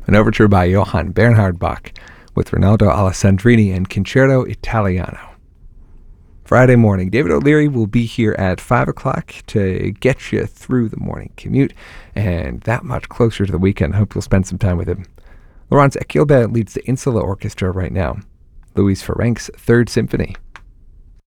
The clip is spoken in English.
an overture by Johann Bernhard Bach with Rinaldo Alessandrini and Concerto Italiano. Friday morning, David O'Leary will be here at 5 o'clock to get you through the morning commute and that much closer to the weekend. Hope you'll spend some time with him. Laurence Ekilbe leads the Insula Orchestra right now. Louis Ferenc's Third Symphony.